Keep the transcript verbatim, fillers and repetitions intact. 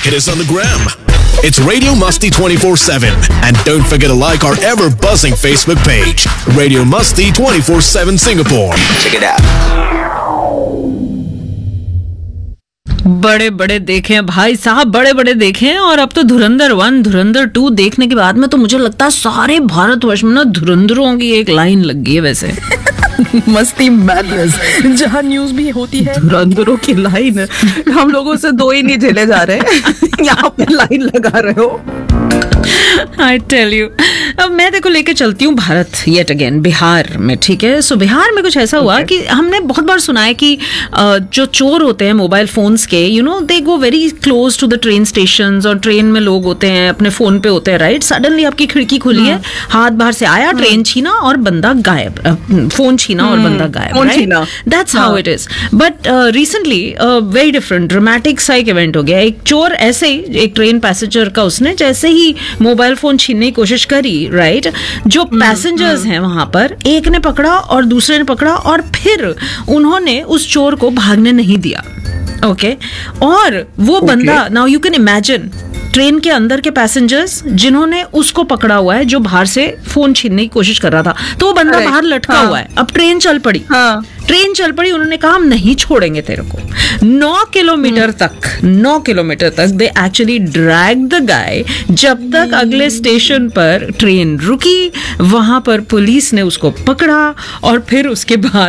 Hit us on the gram. It's Radio Musty twenty-four seven. And don't forget to like our ever buzzing Facebook page, Radio Musty twenty-four seven Singapore. Check it out. बड़े बड़े देखे हैं भाई साहब, बड़े बड़े देखे हैं। और अब तो धुरंधर वन, धुरंधर टू देखने के बाद में तो मुझे लगता है सारे भारतवर्ष में ना धुरंधरों की एक लाइन लग गई है वैसे। मस्ती मैडनेस, जहाँ न्यूज भी होती है धुरंधरों की लाइन। हम लोगों से दो ही नहीं झेले जा रहे, यहाँ पे लाइन लगा रहे हो। I tell you, अब मैं देखो लेके चलती हूँ भारत yet again, बिहार में, ठीक है। सो बिहार में कुछ ऐसा हुआ कि हमने बहुत बार सुना है कि जो चोर होते हैं मोबाइल फोन्स के, you know they go very close to the train station, और ट्रेन में लोग होते हैं अपने फोन पे होते हैं, राइट। सडनली आपकी खिड़की खुली है, हाथ बाहर से आया, ट्रेन छीना और बंदा गायब, फोन छीना और बंदा गायब, right. That's how it is. But recently very different dramatic सा एक इवेंट हो गया। एक चोर ऐसे ही, एक ट्रेन पैसेंजर का, उसने जैसे ही मोबाइल फोन छीनने की कोशिश करी, राइट, जो पैसेंजर्स हैं वहां पर, एक ने पकड़ा और दूसरे ने पकड़ा, और फिर उन्होंने उस चोर को भागने नहीं दिया। Okay okay? और वो okay. बंदा, now you can imagine, train के अंदर के पैसेंजर्स जिन्होंने उसको पकड़ा हुआ है जो बाहर से फोन छीनने की कोशिश कर रहा था, तो वो बंदा बाहर लटका हाँ. हुआ है। अब ट्रेन चल पड़ी, हाँ. ट्रेन चल पड़ी, उन्होंने कहा हम नहीं छोड़ेंगे तेरे को। नौ किलोमीटर तक नौ किलोमीटर तक they actually drag the guy, जब तक अगले स्टेशन पर ट्रेन रुकी, वहां पर पुलिस ने उसको पकड़ा और फिर उसके बाद